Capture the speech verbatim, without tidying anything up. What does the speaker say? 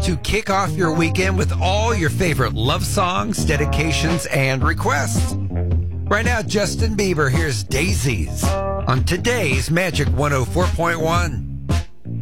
to kick off your weekend with all your favorite love songs, dedications, and requests. Right now, Justin Bieber, here's Daisies on today's Magic one oh four point one.